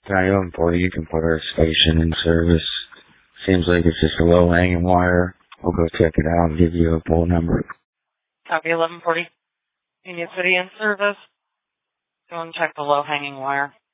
Copy 1140, you can put our station in service. Seems like it's just a low-hanging wire. We'll go check it out and give you a full number. Copy 1140. Union City in service. Go and check the low-hanging wire.